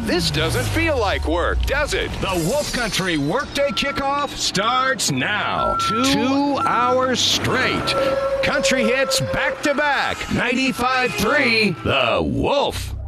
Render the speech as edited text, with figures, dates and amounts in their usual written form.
This doesn't feel like work, does it? The Wolf Country Workday Kickoff starts now. 2 hours straight. Country hits back to back. 95.3 The Wolf.